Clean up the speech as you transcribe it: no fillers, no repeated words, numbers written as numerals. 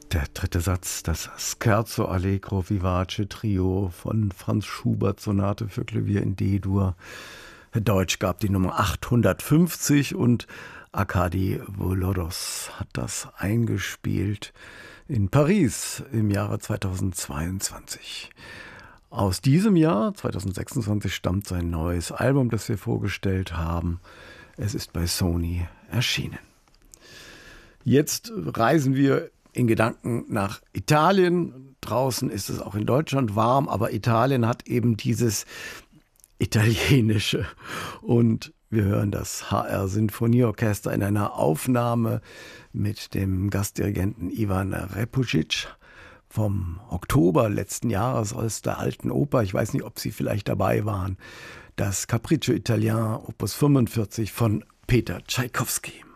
Der dritte Satz, das Scherzo Allegro Vivace Trio von Franz Schubert, Sonate für Klavier in D-Dur. Deutsch gab die Nummer 850 und Arkadi Volodos hat das eingespielt in Paris im Jahre 2022. Aus diesem Jahr, 2026, stammt sein neues Album, das wir vorgestellt haben. Es ist bei Sony erschienen. Jetzt reisen wir in Gedanken nach Italien. Draußen ist es auch in Deutschland warm, aber Italien hat eben dieses Italienische. Und wir hören das HR Sinfonieorchester in einer Aufnahme mit dem Gastdirigenten Ivan Repucic vom Oktober letzten Jahres aus der Alten Oper. Ich weiß nicht, ob Sie vielleicht dabei waren. Das Capriccio Italien, Opus 45 von Peter Tschaikowski.